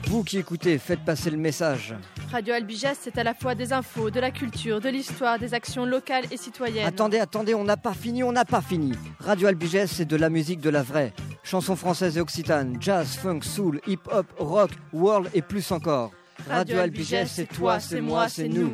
Vous qui écoutez, faites passer le message. Radio Albiges, c'est à la fois des infos, de la culture, de l'histoire, des actions locales et citoyennes. Attendez, on n'a pas fini. Radio Albiges, c'est de la musique de la vraie. Chansons françaises et occitanes, jazz, funk, soul, hip-hop, rock, world et plus encore. Radio Albiges, c'est toi, c'est moi, c'est nous.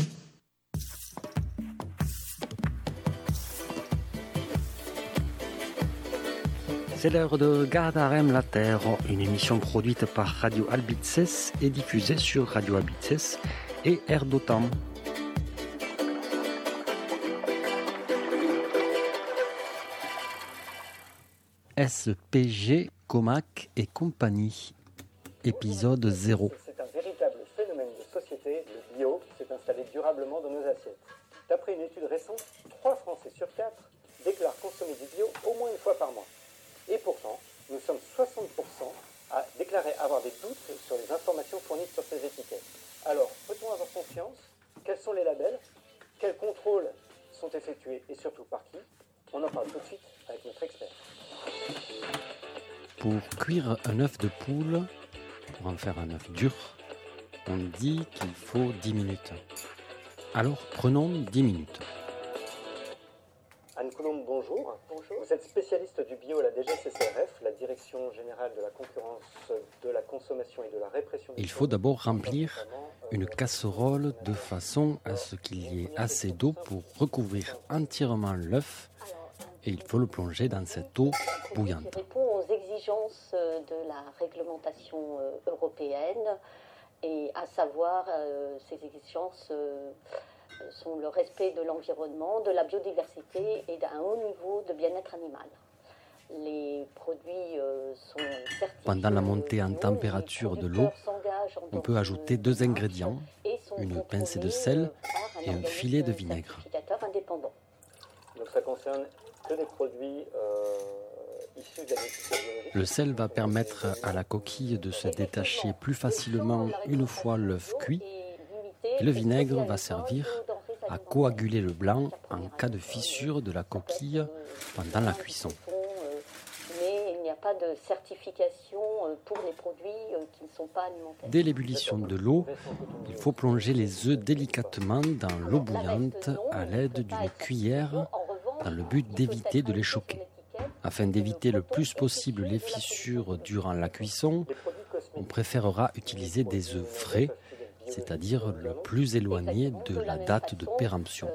C'est l'heure de Gardarem la Terre, une émission produite par Radio Albices et diffusée sur Radio Albices et Air d'Otan. SPG, Comac et compagnie, épisode 0. C'est un véritable phénomène de société, le bio s'est installé durablement dans nos assiettes. D'après une étude récente, 3 Français sur 4 déclarent consommer du bio au moins une fois par mois. Et pourtant, nous sommes 60% à déclarer avoir des doutes sur les informations fournies sur ces étiquettes. Alors, peut-on avoir confiance? Quels sont les labels? Quels contrôles sont effectués et surtout par qui? On en parle tout de suite avec notre expert. Pour cuire un œuf de poule, pour en faire un œuf dur, on dit qu'il faut 10 minutes. Alors prenons 10 minutes. Anne Coulombe, bonjour. Bonjour. Vous êtes spécialiste du bio à la DGCCRF, la Direction Générale de la Concurrence, de la Consommation et de la Répression. Il faut d'abord remplir une casserole de façon à ce qu'il y ait assez d'eau pour recouvrir entièrement l'œuf et il faut le plonger dans cette eau bouillante. Qui répond aux exigences de la réglementation européenne et à savoir ces exigences sont le respect de l'environnement, de la biodiversité et d'un haut niveau de bien-être animal. Les produits sont certifiés. Pendant la montée en température de l'eau, on peut ajouter 2 ingrédients, une pincée de sel et un filet de vinaigre. Donc ça concerne que des produits issus de l'agriculture biologique. Le sel va permettre à la coquille de se détacher plus facilement une fois l'œuf cuit. Et le vinaigre va servir à coaguler le blanc en cas de fissure de la coquille pendant la cuisson. Mais il n'y a pas de certification pour les produits qui ne sont pas alimentaires. Dès l'ébullition de l'eau, il faut plonger les œufs délicatement dans l'eau bouillante à l'aide d'une cuillère dans le but d'éviter de les choquer. Afin d'éviter le plus possible les fissures durant la cuisson, on préférera utiliser des œufs frais, c'est-à-dire le plus éloigné de la date de péremption.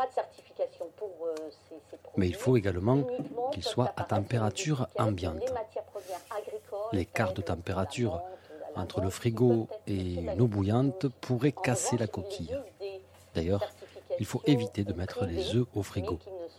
Mais il faut également qu'ils soient à température ambiante. L'écart de température entre le frigo et une eau bouillante pourrait casser la coquille. D'ailleurs, il faut éviter de mettre les œufs au frigo.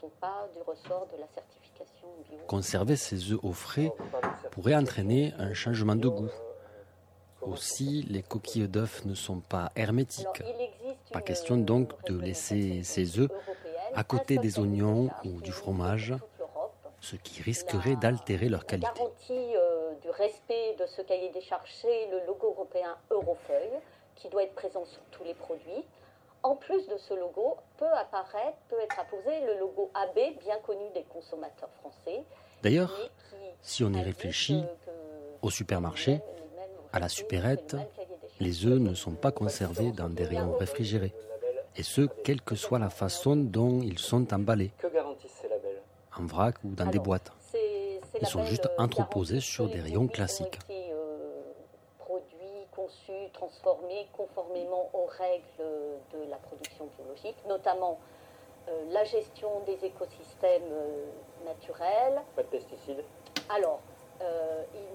Conserver ces œufs au frais pourrait entraîner un changement de goût. Aussi, les coquilles d'œufs ne sont pas hermétiques. Pas question donc de laisser ces œufs à côté des oignons ou du fromage, ce qui risquerait d'altérer leur qualité. La garantie du respect de ce cahier des charges, c'est le logo européen Eurofeuille, qui doit être présent sur tous les produits. En plus de ce logo, peut être apposé le logo AB, bien connu des consommateurs français. D'ailleurs, si on y réfléchit, au supermarché, à la supérette, les œufs ne sont pas conservés dans des rayons réfrigérés. Et ce, quelle que soit la façon dont ils sont emballés. Que garantissent ces labels? En vrac ou dans des boîtes. Ils sont juste entreposés sur des rayons classiques. Produits conçus, transformés conformément aux règles de la production biologique, notamment la gestion des écosystèmes naturels. Pas de pesticides? Alors,